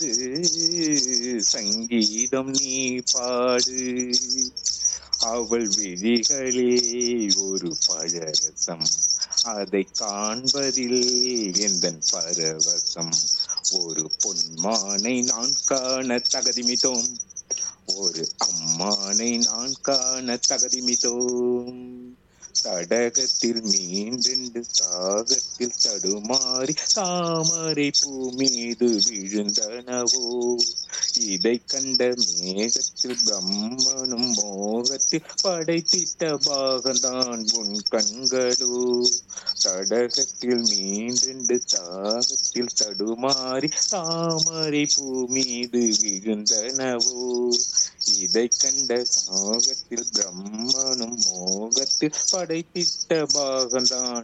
சங்கீதம் நீ பாடு. அவள் விழிகளே ஒரு பழரசம், அதை காண்பதில் எந்தன் பரவசம். ஒரு பொன்மானை நான் காண தகுதிமிதோம், ஒரு அம்மானை நான் காண தகுதிமிதோம். தடகத்தில் மீண்டெண்டு தாகத்தில் தடுமாறி தாமரை பூ மீது விழுந்தனவோ. இதை கண்ட மேகத்தில் பிரம்மனும் மோகத்தில் படைத்திட்ட பாகந்தான் உன் கண்களோ. தடகத்தில் மீண்டெண்டு தாகத்தில் தடுமாறி தாமரை பூ மீது விழுந்தனவோ. இதை கண்ட பாகத்தில் பிரம்மனும் மோகத்தில் படைத்திட்ட பாகந்தான்